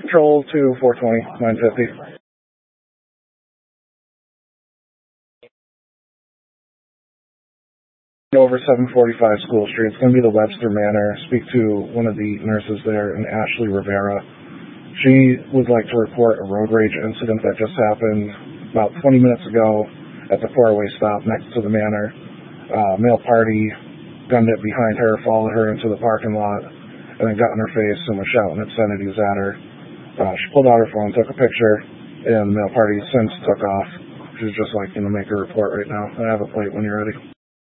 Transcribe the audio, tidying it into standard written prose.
Control to 420, 950. Over 745 School Street. It's going to be the Webster Manor. Speak to one of the nurses there, and Ashley Rivera. She would like to report a road rage incident that just happened about 20 minutes ago at the four-way stop next to the manor. Male party gunned it behind her, followed her into the parking lot, and then got in her face and was shouting obscenities at her. She pulled out her phone, took a picture, and the male party since took off. She's just make a report right now. I have a plate when you're ready.